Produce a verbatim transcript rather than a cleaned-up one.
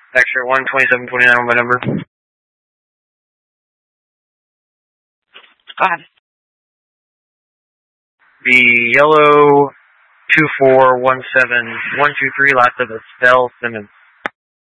Extra one twenty-seven twenty-nine on my number. Go ahead. The yellow two four one seven one two three, last of the Stell Simmons.